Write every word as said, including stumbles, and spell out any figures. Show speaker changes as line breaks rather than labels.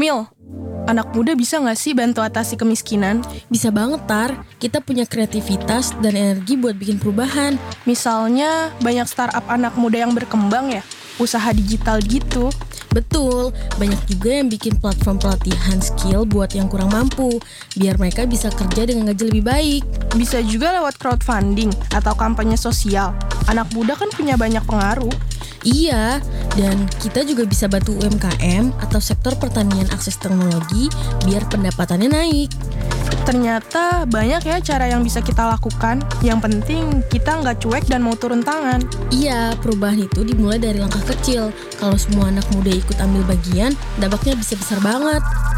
Mil, anak muda bisa nggak sih bantu atasi kemiskinan?
Bisa banget, Tar. Kita punya kreativitas dan energi buat bikin perubahan.
Misalnya banyak startup anak muda yang berkembang ya, usaha digital gitu.
Betul, banyak juga yang bikin platform pelatihan skill buat yang kurang mampu, biar mereka bisa kerja dengan gaji lebih baik.
Bisa juga lewat crowdfunding atau kampanye sosial. Anak muda kan punya banyak pengaruh.
Iya, dan kita juga bisa bantu U M K M atau sektor pertanian akses teknologi biar pendapatannya naik.
Ternyata banyak ya cara yang bisa kita lakukan. Yang penting kita nggak cuek dan mau turun tangan.
Iya, perubahan itu dimulai dari langkah kecil. Kalau semua anak muda ikut ambil bagian, dampaknya bisa besar banget.